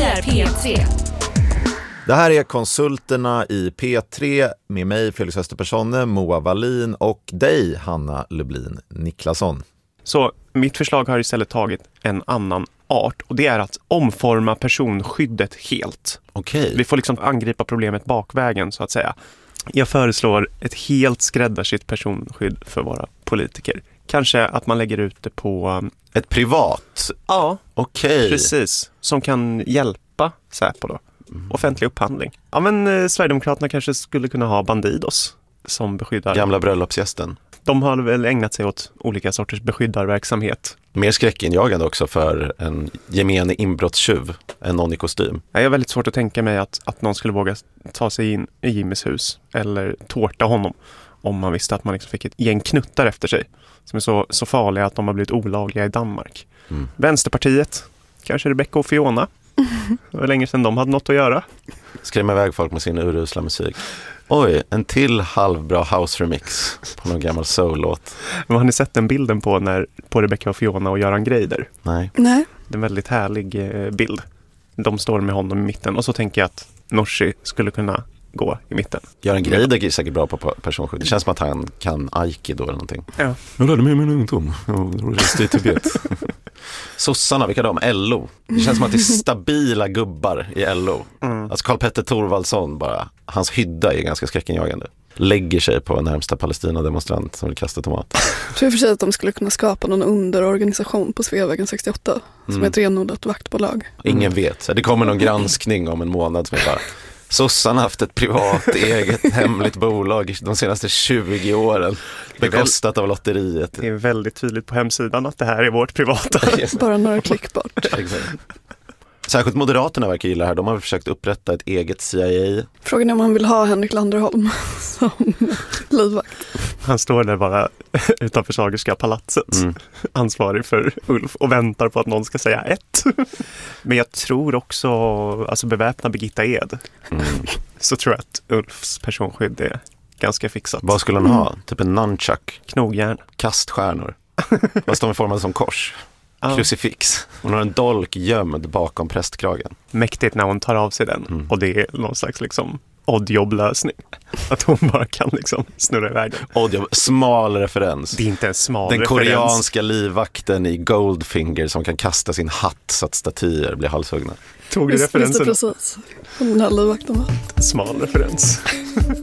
är P3. Det här är Konsulterna i P3 med mig, Felix Österpersonne, Moa Wallin och dig, Hanna Lublin Niklasson. Så mitt förslag har istället tagit en annan art, och det är att omforma personskyddet helt. Okej. Vi får liksom angripa problemet bakvägen, så att säga. Jag föreslår ett helt skräddarsytt personskydd för våra politiker. Kanske att man lägger ut det på... Ett privat? Ja, okej. Precis. Som kan hjälpa Säpo då. Offentlig upphandling. Ja, men Sverigedemokraterna kanske skulle kunna ha Bandidos som beskyddar. Gamla bröllopsgästen. De har väl ägnat sig åt olika sorters beskyddarverksamhet. Mer skräckinjagande också för en gemene inbrottstjuv än någon i kostym. Jag är väldigt svårt att tänka mig att någon skulle våga ta sig in i Jimmys hus eller tårta honom om man visste att man liksom fick ett gäng knuttar efter sig som är så farliga att de har blivit olagliga i Danmark. Vänsterpartiet, kanske Rebecca och Fiona. Det var länge sedan de hade något att göra. Skrämma iväg folk med sin urusla musik. Oj, en till halvbra house-remix på någon gammal soul-låt. Men har ni sett den bilden på Rebecca och Fiona och Göran Greider? Nej. Det är en väldigt härlig bild. De står med honom i mitten och så tänker jag att Norsi skulle kunna gå i mitten. Göran Greider är säkert bra på personskydd. Det känns som att han kan aikido eller någonting. Ja. Jag lärde mig min ungdom. Jag reste i Tibet. Sossarna, vilka de? LO. Det känns som att det är stabila gubbar i LO. Alltså Karl-Petter Thorvaldsson bara. Hans hydda är ganska skräckinjagande. Lägger sig på närmsta Palestina-demonstrant som vill kasta tomat. Jag tror i och för sig att de skulle kunna skapa någon underorganisation på Sveavägen 68 som är ett renodlat vaktbolag. Ingen vet. Det kommer någon granskning om en månad som är bara... Sossarna har haft ett privat, eget, hemligt bolag de senaste 20 åren. Bekostat av lotteriet. Det är väldigt tydligt på hemsidan att det här är vårt privata. Bara några klick bort. Särskilt Moderaterna verkar gilla det här. De har försökt upprätta ett eget CIA. Frågan är om han vill ha Henrik Landerholm som livvakt. Han står där bara utanför Sagerska palatset, ansvarig för Ulf, och väntar på att någon ska säga ett. Men jag tror också, alltså beväpna Birgitta Ed, så tror jag att Ulfs personskydd är ganska fixat. Vad skulle han ha? Typ en nunchuck? Knogjärn. Kaststjärnor? Vad står med formen som kors? Krucifix. Hon har en dolk gömd bakom prästkragen. Mäktigt när hon tar av sig den. Och det är någon slags liksom oddjobb-lösning. Att hon bara kan liksom snurra iväg den. Oddjobb, smal referens. Det är inte en smal den referens. Den koreanska livvakten i Goldfinger som kan kasta sin hatt så att statyer blir halshuggna. Tog du referensen? Precis. Den här livvakten var. Smal referens.